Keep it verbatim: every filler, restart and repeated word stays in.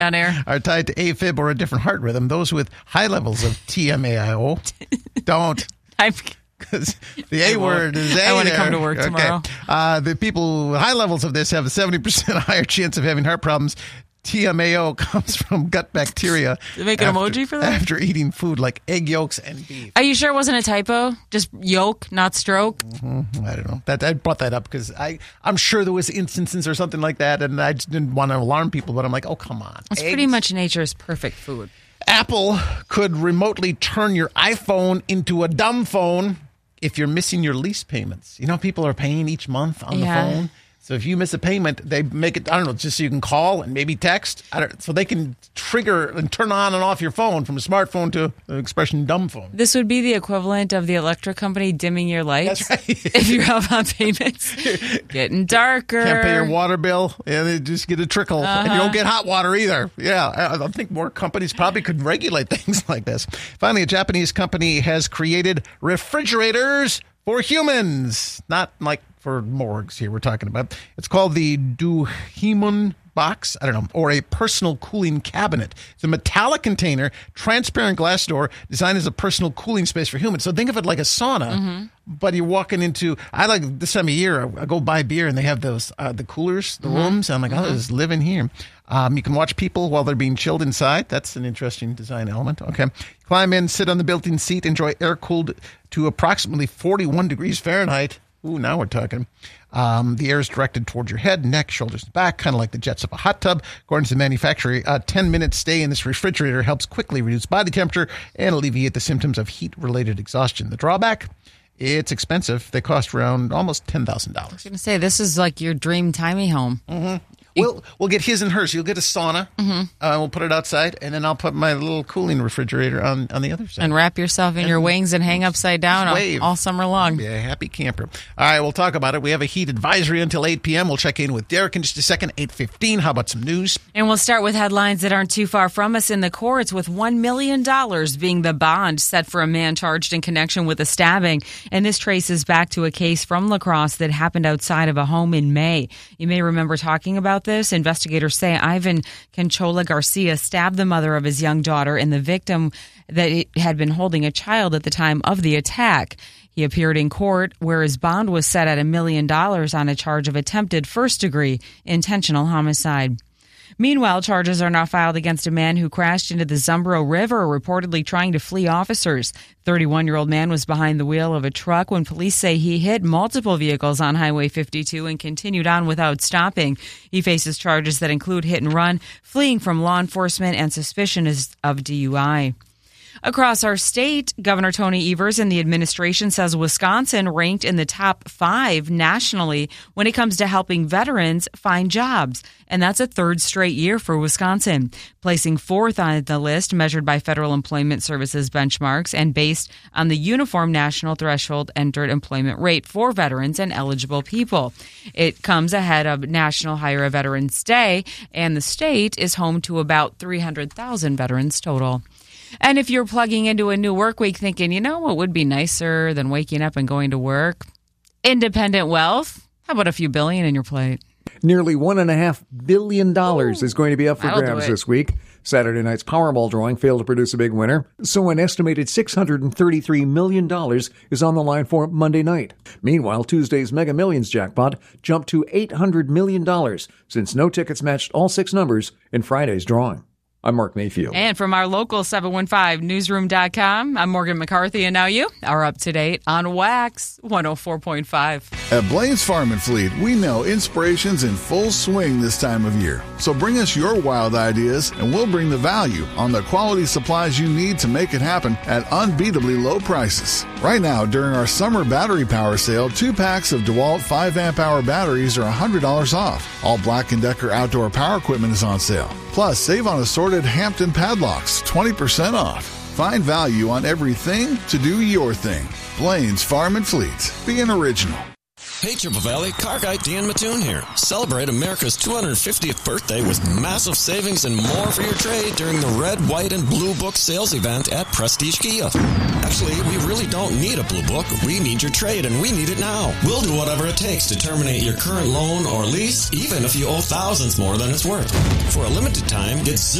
on air are tied to AFib or a different heart rhythm. Those with high levels of T M A I O don't. I'm Because the A word is A. I want to there. come to work Okay. tomorrow. Uh, the people with high levels of this have a seventy percent higher chance of having heart problems. T M A O comes from gut bacteria. Did they make an after, emoji for that? After eating food like egg yolks and beef. Are you sure it wasn't a typo? Just yolk, not stroke? Mm-hmm. I don't know. That I brought that up because I I'm sure there was instances or something like that, and I just didn't want to alarm people. But I'm like, oh come on, It's eggs? pretty much nature's perfect food. Apple could remotely turn your iPhone into a dumb phone if you're missing your lease payments. You know, people are paying each month on Yeah. the phone. So if you miss a payment, they make it, I don't know, just so you can call and maybe text. I don't, so they can trigger and turn on and off your phone from a smartphone to an expression dumb phone. This would be the equivalent of the electric company dimming your lights. That's right. If you have on payments. Getting darker. Can't pay your water bill and they just get a trickle. Uh-huh. And you don't get hot water either. Yeah, I, I think more companies probably could regulate things like this. Finally, a Japanese company has created refrigerators for humans, not like for morgues here we're talking about. It's called the Duhimon box, I don't know, or a personal cooling cabinet. It's a metallic container, transparent glass door, designed as a personal cooling space for humans. So think of it like a sauna, mm-hmm. but you're walking into, I like this time of year, I, I go buy beer and they have those, uh, the coolers, the mm-hmm. rooms. I'm like, oh, mm-hmm. this is living here. Um, you can watch people while they're being chilled inside. That's an interesting design element. Okay. Climb in, sit on the built-in seat, enjoy air cooled to approximately forty-one degrees Fahrenheit. Ooh, now we're talking. Um, the air is directed towards your head, neck, shoulders, and back, kind of like the jets of a hot tub. According to the manufacturer, a ten-minute stay in this refrigerator helps quickly reduce body temperature and alleviate the symptoms of heat-related exhaustion. The drawback? It's expensive. They cost around almost ten thousand dollars. I was going to say, this is like your dream tiny home. Mm-hmm. We'll, we'll get his and hers. You'll get a sauna. Mm-hmm. Uh, we'll put it outside, and then I'll put my little cooling refrigerator on, on the other side. And wrap yourself in and your wings and hang upside down all, all summer long. Be a happy camper. All right, we'll talk about it. We have a heat advisory until eight p.m. We'll check in with Derek in just a second, eight fifteen. How about some news? And we'll start with headlines that aren't too far from us in the courts, with one million dollars being the bond set for a man charged in connection with a stabbing. And this traces back to a case from La Crosse that happened outside of a home in May. You may remember talking about this. Investigators say Ivan Canchola Garcia stabbed the mother of his young daughter and the victim that had been holding a child at the time of the attack. He appeared in court where his bond was set at a million dollars on a charge of attempted first-degree intentional homicide. Meanwhile, charges are now filed against a man who crashed into the Zumbro River, reportedly trying to flee officers. thirty-one-year-old man was behind the wheel of a truck when police say he hit multiple vehicles on Highway fifty-two and continued on without stopping. He faces charges that include hit and run, fleeing from law enforcement, and suspicion of D U I. Across our state, Governor Tony Evers and the administration says Wisconsin ranked in the top five nationally when it comes to helping veterans find jobs. And that's a third straight year for Wisconsin, placing fourth on the list measured by Federal Employment Services benchmarks and based on the uniform national threshold entered employment rate for veterans and eligible people. It comes ahead of National Hire a Veterans Day, and the state is home to about three hundred thousand veterans total. And if you're plugging into a new work week thinking, you know what would be nicer than waking up and going to work? Independent wealth? How about a few billion in your plate? Nearly one and a half billion dollars Ooh, is going to be up for grabs this week. Saturday night's Powerball drawing failed to produce a big winner, so an estimated six hundred thirty-three million dollars is on the line for Monday night. Meanwhile, Tuesday's Mega Millions jackpot jumped to eight hundred million dollars since no tickets matched all six numbers in Friday's drawing. I'm Mark Mayfield. And from our local seven one five newsroom dot com, I'm Morgan McCarthy, and now you are up to date on Wax one oh four point five. At Blaine's Farm and Fleet, we know inspiration's in full swing this time of year. So bring us your wild ideas, and we'll bring the value on the quality supplies you need to make it happen at unbeatably low prices. Right now, during our summer battery power sale, two packs of DeWalt five amp hour batteries are one hundred dollars off. All Black and Decker outdoor power equipment is on sale. Plus, save on assorted Hampton padlocks, twenty percent off. Find value on everything to do your thing. Blaine's Farm and Fleet. Be an original. Hey, Triple Valley, car guy Dan Mattoon here. Celebrate America's two hundred fiftieth birthday with massive savings and more for your trade during the Red, White, and Blue Book sales event at Prestige Kia. Actually, we really don't need a Blue Book. We need your trade, and we need it now. We'll do whatever it takes to terminate your current loan or lease, even if you owe thousands more than it's worth. For a limited time, get zero